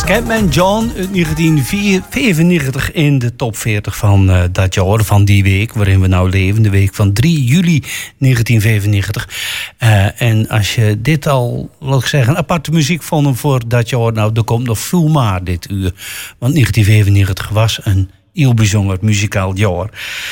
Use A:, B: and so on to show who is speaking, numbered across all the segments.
A: Catman John uit 1995 in de top 40 van dat jaar, van die week waarin we nou leven. De week van 3 juli 1995. En als je dit al, laat ik zeggen, aparte muziek vond voor dat jaar, nou, er komt nog veel maar dit uur. Want 1995 was een heel bijzonder muzikaal jaar.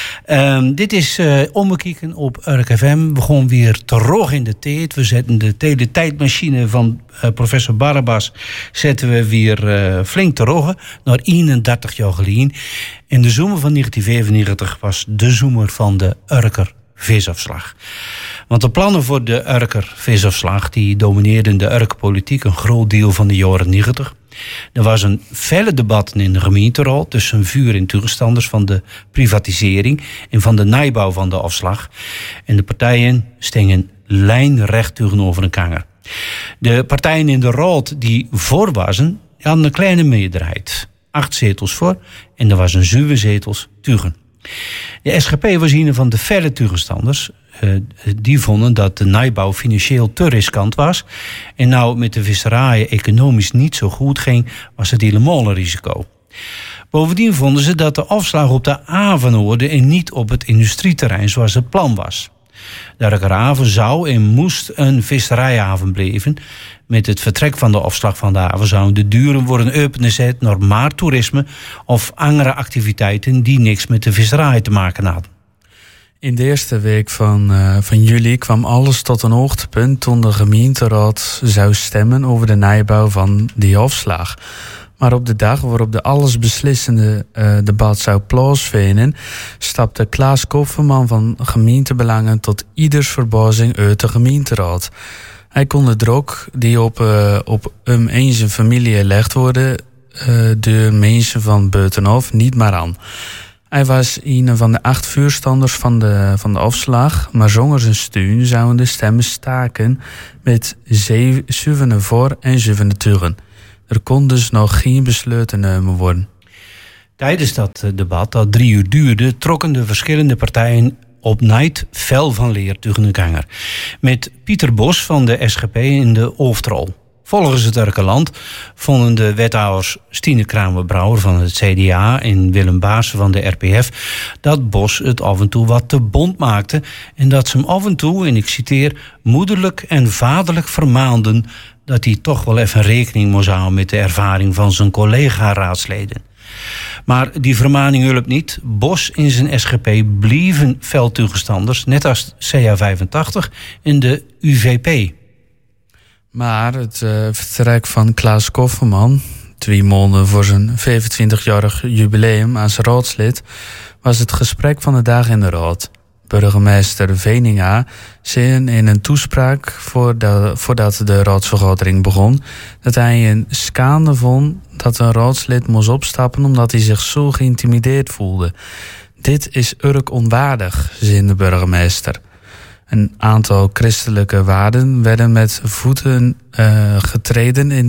A: Dit is omkijken op Urk FM. We gaan weer terug in de tijd. We zetten de teletijdmachine van professor Barabbas zetten we weer flink terug naar 31 jaar geleden. En de zomer van 1995 was de zomer van de Urker visafslag. Want de plannen voor de Urker visafslag die domineerden de Urker politiek een groot deel van de jaren 90. Er was een felle debat in de gemeenteraad tussen vuur- en tegenstanders van de privatisering en van de nijbouw van de afslag. En de partijen stingen lijnrecht tegenover elkaar. De partijen in de raad die voor waren, hadden een kleine meerderheid. 8 zetels voor en er was een 7 zetels tegen. De SGP was een van de felle tegenstanders. Die vonden dat de nijbouw financieel te riskant was. En nou met de visserijen economisch niet zo goed ging, was het helemaal een risico. Bovendien vonden ze dat de afslag op de haven hoorde en niet op het industrieterrein zoals het plan was. De Urkerhaven zou en moest een visserijhaven blijven. Met het vertrek van de afslag van de haven zouden de duren worden opengezet naar maar toerisme of andere activiteiten die niks met de visserij te maken hadden.
B: In de eerste week van juli kwam alles tot een hoogtepunt toen de gemeenteraad zou stemmen over de nijbouw van die afslag. Maar op de dag waarop de allesbeslissende debat zou plaatsvinden, stapte Klaas Kofferman van gemeentebelangen tot ieders verbazing uit de gemeenteraad. Hij kon de druk die op hem en zijn familie gelegd worden door mensen van buitenaf niet meer aan. Hij was een van de 8 vuurstanders van de afslag, maar zonder zijn steun zouden de stemmen staken met 7 voor en 7 tegen. Er kon dus nog geen besluiten genomen worden.
A: Tijdens dat debat, dat 3 uur duurde, trokken de verschillende partijen op night fel van leer tegen elkaar. Met Pieter Bos van de SGP in de hoofdrol. Volgens het Urkerland vonden de wethouders Stine Kramer-Brouwer van het CDA en Willem Baassen van de RPF dat Bos het af en toe wat te bont maakte en dat ze hem af en toe, en ik citeer, moederlijk en vaderlijk vermaanden dat hij toch wel even rekening moest houden met de ervaring van zijn collega-raadsleden. Maar die vermaning hielp niet. Bos en zijn SGP blieven fel tegenstanders, net als CA85 en de UVP.
B: Maar het vertrek van Klaas Kofferman, 2 maanden voor zijn 25-jarig jubileum als raadslid, was het gesprek van de dag in de raad. Burgemeester Veninga zei in een toespraak voordat de raadsvergadering begon dat hij een schande vond dat een raadslid moest opstappen omdat hij zich zo geïntimideerd voelde. Dit is Urk onwaardig, zei de burgemeester. Een aantal christelijke waarden werden met voeten getreden in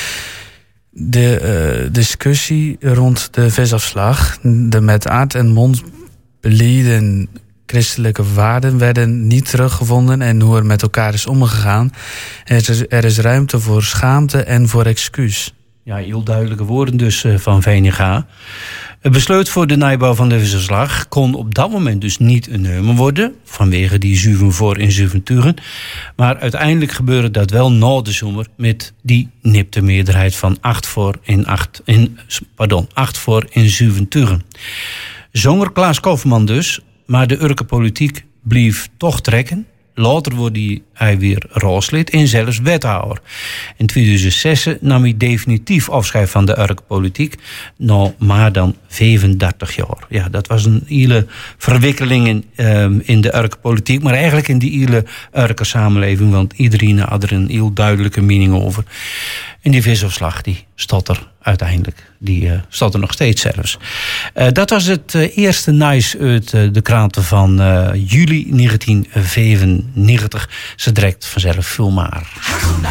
B: de discussie rond de visafslag. De met aard en mond belieden christelijke waarden werden niet teruggevonden en hoe er met elkaar is omgegaan. Er is ruimte voor schaamte en voor excuus.
A: Ja, heel duidelijke woorden dus van Veninga. Het besluit voor de nijbouw van de visafslag kon op dat moment dus niet genomen worden, vanwege die 7 voor en 7 tegen. Maar uiteindelijk gebeurde dat wel na de zomer met die nipte meerderheid van 8 voor en 7 tegen. Zonger Klaas Kofferman dus, maar de Urker politiek bleef toch trekken. Later wordt hij weer raadslid en zelfs wethouder. In 2006 nam hij definitief afscheid van de Urker politiek. Na maar dan 35 jaar. Ja, dat was een hele verwikkeling in de Urker politiek. Maar eigenlijk in die hele Urker samenleving. Want iedereen had er een heel duidelijke mening over. En die visafslag die stond er uiteindelijk. Die stond er nog steeds zelfs. Dat was het eerste nice uit de kranten van juli 1995. Ze direct vanzelf veel maar.